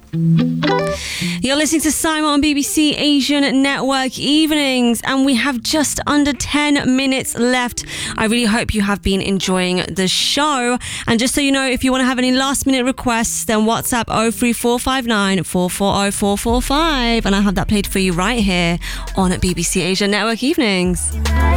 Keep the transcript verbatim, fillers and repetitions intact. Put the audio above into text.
You're listening to Simon on B B C Asian Network Evenings, and we have just under ten minutes left. I really hope you have been enjoying the show. And just so you know, if you want to have any last minute requests, then WhatsApp oh three four five nine, four four oh, four four five, and I'll have that played for you right here on B B C Asian Network Evenings.